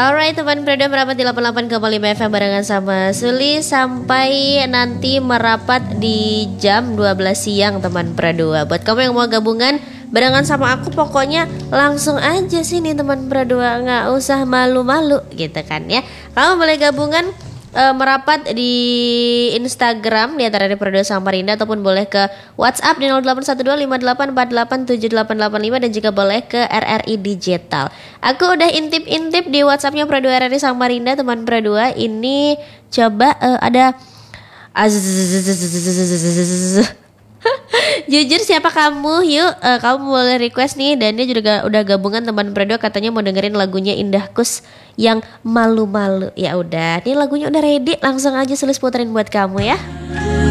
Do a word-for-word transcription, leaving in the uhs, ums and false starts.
Alright teman Prado merapat di delapan puluh delapan koma lima F M barengan sama Suli sampai nanti merapat di jam dua belas siang teman Prado. Buat kamu yang mau gabungan barengan sama aku pokoknya langsung aja sini teman Prado, nggak usah malu-malu gitu kan ya. Kamu boleh gabungan Uh, merapat di Instagram di antara Prado Samarinda ataupun boleh ke WhatsApp di nol delapan satu dua lima delapan empat delapan tujuh delapan delapan lima dan juga boleh ke R R I Digital. Aku udah intip-intip di WhatsAppnya Prado R R I Samarinda teman Prado. Ini coba uh, ada jujur siapa kamu? Yuk uh, kamu boleh request nih. Dan dia juga udah gabungan teman Prado, katanya mau dengerin lagunya Indah Kus yang malu-malu. Ya udah, ini lagunya udah ready, langsung aja Sulis puterin buat kamu ya.